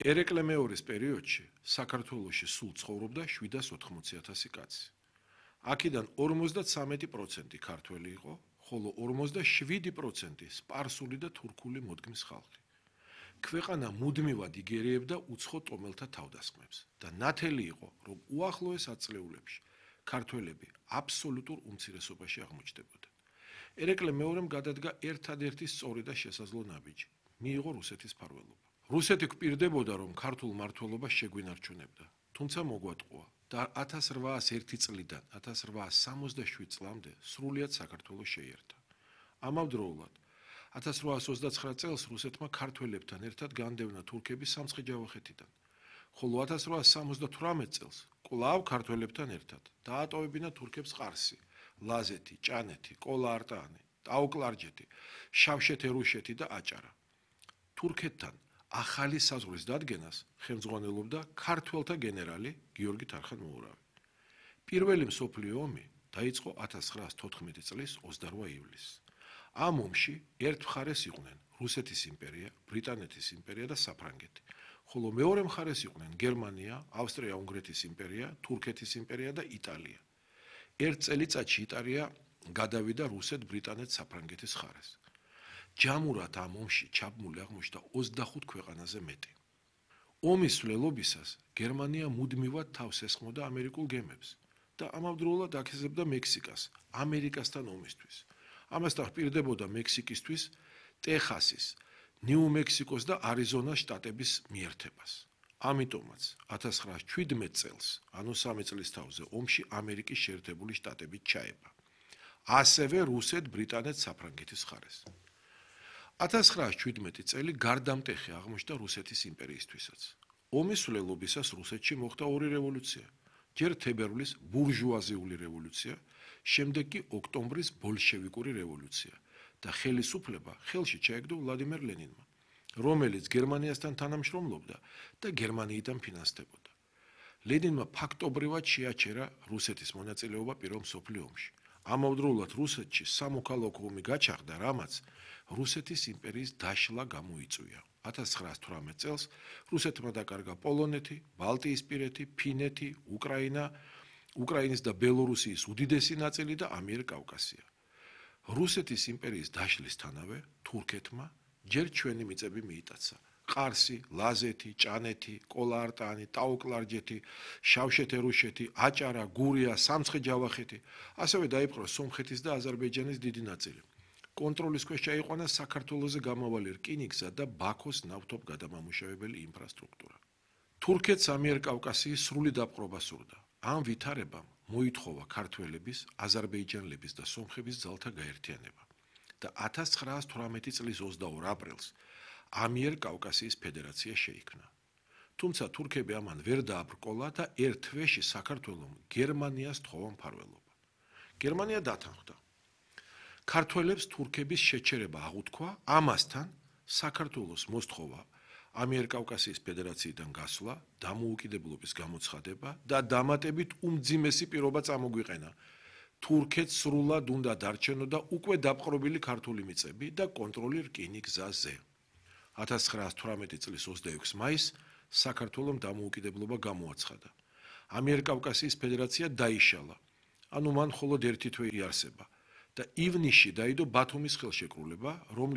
ერეკლე მეორის პერიოდში საქართველოში სულ ცხოვრობდა 780,000 კაცი. აქედან 53% ქართველი იყო, ხოლო 47% სპარსული და თურქული მოდგმის ხალხი. ქვეყანა მუდმივად იგერიებდა უცხო ტომელთა თავდასხმებს და ნათელი იყო, რომ უახლოეს ათწლეულებში ქართველები აბსოლუტურ უმცირესობაში აღმოჩნდებოდნენ. ერეკლე მეორემ გადადგა ერთადერთი სწორი და შესაძლო ნაბიჯი, მიიღო რუსეთის მფარველობა. რუსეთი გვპირდებოდა, რომ ქართულ მმართველობას შეგვინარჩუნებდა, თუმცა მოგვატყუა და 1801 წლიდან 1867 წლამდე სრულიად საქართველოს შეიერთა. ამავდროულად 1829 წელს რუსეთმა ქართველებთან ერთად განდევნა თურქები სამცხე-ჯავახეთიდან, ხოლო 1878 წელს კვლავ ქართველებთან ერთად დაატოვებინა თურქებს ყარსი, ლაზეთი, ჭანეთი, კოლა-არტაანი, ტაო-კლარჯეთი, შავშეთ-ერუშეთი და აჭარა. თურქეთთან ახალი საზღვრის დადგენას ხელმძღვანელობდა ქართველთა გენერალი გიორგი თარხან-მოურავი. პირველი მსოფლიო ომი დაიწყო 1914 წლის 28 ივლისს. ამ ომში ერთ მხარეს იყვნენ რუსეთის იმპერია, ბრიტანეთის იმპერია და საფრანგეთი, ხოლო მეორე მხარეს იყვნენ გერმანია, ავსტრია-უნგრეთის იმპერია, თურქეთის იმპერია და იტალია. ერთ წელიწადში იტალია გადავიდა რუსეთ-ბრიტანეთ-საფრანგეთის მხარეს. ჯამურად ამ ომში ჩაბმული აღმოჩნდა 25 ქვეყანაზე მეტი. ომის სვლელობისას გერმანია მუდმივად თავს ესხმოდა ამერიკულ გემებს და ამავდროულად აკისრებდა მექსიკას ამერიკასთან ომისთვის. ამასთან პირდებოდა მექსიკისთვის ტეხასის, ნიუ-მექსიკოს და არიზონას შტატების მიერთებას. ამიტომაც 1917 წელს, ანუ 3 წლის თავზე, ომში ამერიკის შეერთებული შტატები ჩაება. ასევე რუსეთ-ბრიტანეთ-საფრანგეთის მხარეს. 1917 წელი გარდამტეხი აღმოჩნდა რუსეთის იმპერიისთვისაც. ომის სვლელობისას რუსეთში მოხდა ორი რევოლუცია. ჯერ თებერვლის ბურჟუაზიული რევოლუცია, შემდეგ კი ოქტომბრის ბოლშევიკური რევოლუცია და ხელისუფლება ხელში ჩაეგდო ვლადიმერ ლენინმა, რომელიც გერმანიასთან თანამშრომლობდა და გერმანიიდან ფინანსდებოდა. ლენინმა ფაქტობრივად შეაჩერა რუსეთის მონაწილეობა პირველ მსოფლიო ომში. ამავდროულად რუსეთში სამოქალაქო ომი გაჩაღდა, რამაც რუსეთის იმპერიის დაშლა გამოიწვია. 1918 წელს რუსეთმა დაკარგა პოლონეთი, ბალტიისპირეთი, ფინეთი, უკრაინის და ბელორუსიის უდიდესი ნაწილი და ამიერკავკასია. რუსეთის იმპერიის დაშლისთანავე თურქეთმა ჯერ ჩვენი მიწები მიიტაცა. ყარსი, ლაზეთი, ჭანეთი, კოლა-არტაანი, ტაო-კლარჯეთი, შავშეთ-ერუშეთი, აჭარა, გურია, სამცხე-ჯავახეთი, ასევე დაიპყრო სომხეთის და აზერბაიჯანის დიდი ნაწილი. კონტროლის ქვეშ ჩაიყვანა საქართველოზე გამავალი რკინიგზა და ბაქოს ნავთობგადამამუშავებელი ინფრასტრუქტურა. თურქეთს ამიერკავკასიის სრული დაპყრობა სურდა. ამ ვითარებამ მოითხოვა ქართველების, აზერბაიჯანელების და სომხების ძალთა გაერთიანება და 1918 წლის 22 აპრილს ამიერკავკასიის ფედერაცია შეიქმნა. თუმცა თურქები ამან ვერ დააბრკოლა და ერთ თვეში საქართველომ გერმანიას თხოვა მფარველობა. გერმანია დათანხმდა. ქართველებს თურქების შეჩერება აღუთქვა, ამასთან საქართველოს მოსთხოვა ამიერკავკასიის ფედერაციიდან გასვლა, დამოუკიდებლობის გამოცხადება და დამატებით უმძიმესი პირობა წამოგვიყენა. თურქეთს სრულად უნდა დარჩენო და უკვე დაპყრობილი ქართული მიწები და კონტროლი რკინიგზაზე. 1918 წლის 26 მაისს საქართველომ დამოუკიდებლობა გამოაცხადა. ამიერკავკასიის ფედერაცია დაიშალა, ანუ მან მხოლოდ ერთი თვე იარსება და ივნისში დაიდო ბათუმის ხელშეკრულება,